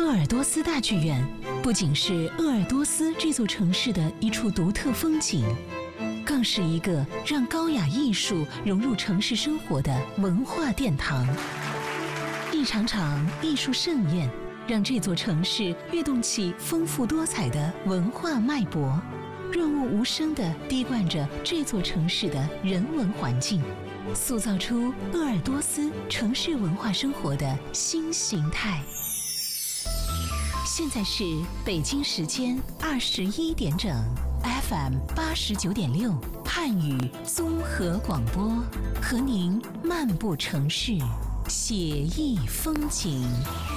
鄂尔多斯大剧院不仅是鄂尔多斯这座城市的一处独特风景，更是一个让高雅艺术融入城市生活的文化殿堂。一场场艺术盛宴，让这座城市跃动起丰富多彩的文化脉搏，润物无声地滴灌着这座城市的人文环境，塑造出鄂尔多斯城市文化生活的新形态。现在是北京时间21点整 ，FM 89.6汉语综合广播，和您漫步城市，写意风景。